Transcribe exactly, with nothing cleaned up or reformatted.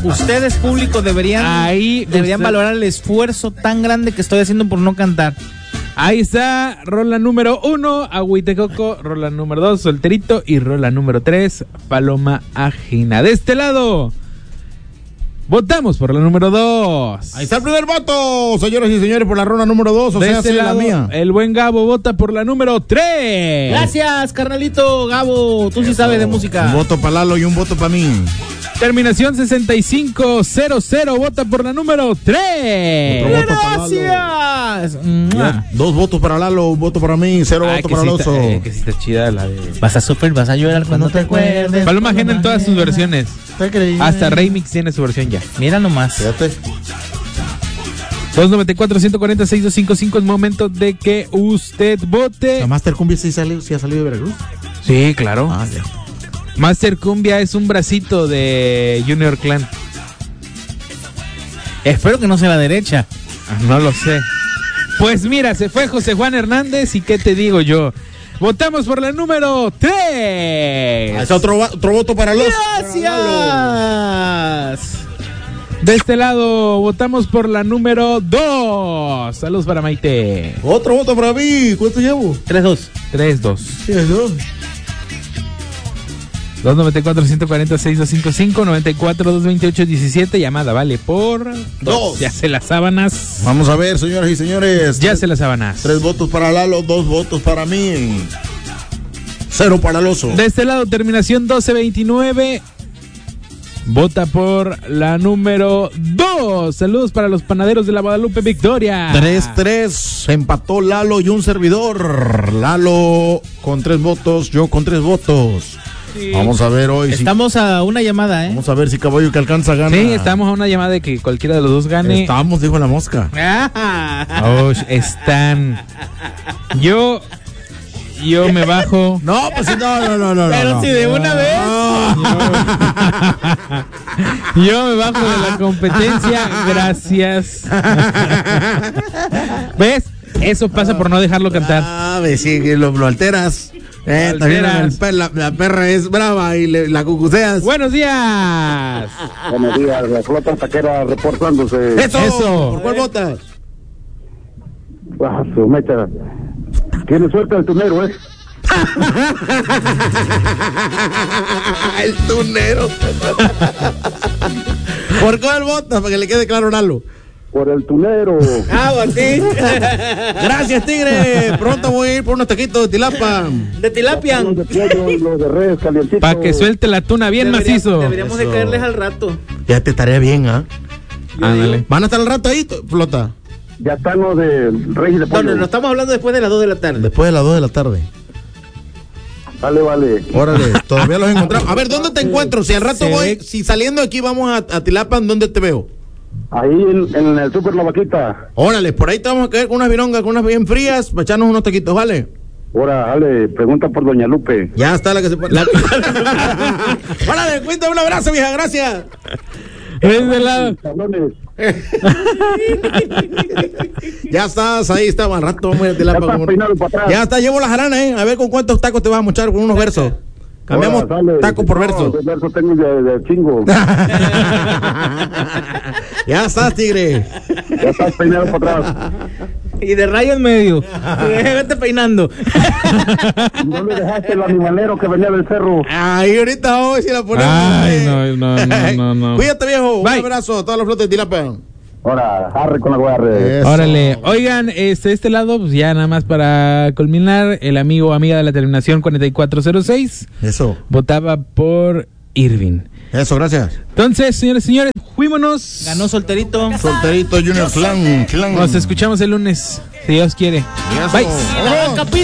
Ustedes, público, deberían, Ahí deberían usted... valorar el esfuerzo tan grande que estoy haciendo por no cantar. Ahí está, rola número uno, Agüite Coco, rola número dos, Solterito, y rola número tres, Paloma Ajena. De este lado, votamos por la número dos. Ahí está el primer voto, señoras y señores, por la rola número dos, o de sea, este sí, lado, la mía. El buen Gabo vota por la número tres. Gracias, carnalito Gabo, tú sí Eso. sabes de música. Un voto para Lalo y un voto para mí. Terminación sesenta y cinco cero cero, vota por la número tres. Otro voto para Lalo. Gracias. Ya, dos votos para Lalo, un voto para mí, cero Ay, votos que para sí Alonso. está, eh, que sí está chida la de... Vas a sufrir, vas a llorar cuando te acuerdes. Paloma Ajena en todas sus versiones. Hasta Remix tiene su versión ya. Mira nomás. Fíjate. dos noventa y cuatro, ciento cuarenta, sesenta y doscientos cincuenta y cinco, es momento de que usted vote. ¿La Master Cumbia sí, salió, sí ha salido de Veracruz? Sí, claro. Ah, ya. Master Cumbia es un bracito de Junior Clan. Espero que no sea la derecha. Ah, no lo sé. Pues mira, se fue José Juan Hernández y qué te digo yo. Votamos por la número tres. Ah, es otro, otro voto para los. Gracias. De este lado votamos por la número dos. Saludos para Maite. Otro voto para mí. ¿Cuánto llevo? tres dos. tres dos. Sí, eso. dos noventa y cuatro, ciento cuarenta, sesenta y doscientos cincuenta y cinco, noventa y cuatro, doscientos veintiocho, diecisiete. Llamada vale por Dos. Ya se las sábanas. Vamos a ver, señoras y señores. Ya se las sábanas. Tres votos para Lalo, dos votos para mí. Cero para el oso. De este lado, terminación doce veintinueve. Vota por la número dos. Saludos para los panaderos de la Guadalupe Victoria. tres tres. Empató Lalo y un servidor. Lalo con tres votos, yo con tres votos. Sí. Vamos a ver hoy. Estamos si, a una llamada, ¿eh? Vamos a ver si Caballo que alcanza gana. Sí, estamos a una llamada de que cualquiera de los dos gane. Estamos, dijo la mosca. Oh, están. Yo. Yo me bajo. No, pues sí, no, no, no, no. Pero no, si de una no. vez. Yo me bajo de la competencia. Gracias. ¿Ves? Eso pasa por no dejarlo cantar. Ah, ves, sí, que lo, lo alteras. Eh, Lo también alteras. el per- la, la perra es brava y le, la cucuseas. Buenos días. Buenos días, la flota taquera reportándose. Eso. Eso. ¿Por cuál votas? Ah, su mecha. Tiene suerte el tunero, ¿eh? El tunero. ¿Por cuál votas? Para que le quede claro, Lalo. Por el tunero. Ah, sí. Gracias, Tigre. Pronto voy a ir por unos taquitos de tilapa. De tilapia. Los de pollo y los de res calientitos. Para que suelte la tuna bien Deberíamos- macizo. Deberíamos Eso. de caerles al rato. Ya te estaría bien, ¿ah? Ándale. ¿Van a estar al rato ahí, to- Flota? Ya están los de reyes de No, pollo. no, no estamos hablando después de las dos de la tarde. Después de las dos de la tarde. Vale, vale. Órale, todavía los encontramos. A ver, ¿dónde te encuentro? Si al rato Se voy, ve- si saliendo de aquí vamos a, a Tilapan, ¿dónde te veo? Ahí en, en el Super La Vaquita. Órale, por ahí te vamos a caer con unas virongas, con unas bien frías, para echarnos unos taquitos, ¿vale? Ahora, dale, pregunta por Doña Lupe. Ya está la que se pone. La... Órale, cuenta, un abrazo, vieja, gracias. Es de lado. Cabrones. Ya estás, ahí está, al rato vamos a ir a Ya Tilapan. estás como- peinado para atrás. Ya está, llevo la jarana, ¿eh? A ver con cuántos tacos te vas a mochar, con unos versos. Cambiamos Ahora, dale. taco por No, verso. de verso tengo de, de chingo. Ya estás, Tigre. Ya estás peinado para atrás. Y de rayo en medio. Vete peinando. No le dejaste el animalero que venía del cerro. Ay, ahorita hoy si la ponemos. Ay, eh. no, no, no, no, no. Cuídate, viejo. Bye. Un abrazo a toda la flota de Tilapan. Ahora, arre con la guarre. Eso. Órale, oigan, este, este lado, pues ya nada más para culminar, el amigo o amiga de la terminación cuarenta y cuatro cero seis Eso. votaba por Irving. Eso, gracias. Entonces, señores y señores, fuímonos. Ganó solterito. Solterito Junior Clan. Clan. Nos escuchamos el lunes, si Dios quiere. Eso. Bye. Vámonos.